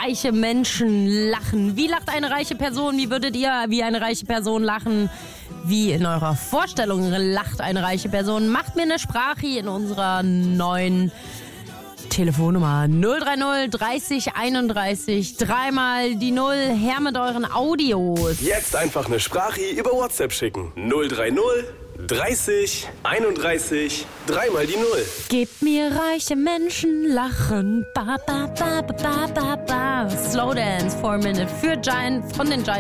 reiche Menschen lachen. Wie lacht eine reiche Person? Wie würdet ihr wie eine reiche Person lachen? Wie in eurer Vorstellung lacht eine reiche Person? Macht mir eine Sprache in unserer neuen Telefonnummer 030 30 31 3 die 0. Her mit euren Audios. Jetzt einfach eine Sprache über WhatsApp schicken. 030 30 31 3 die 0. Gebt mir reiche Menschen lachen. Ba, ba, ba, ba, ba, ba, ba. Slow Dance, 4 Minute für Giant von den Giant.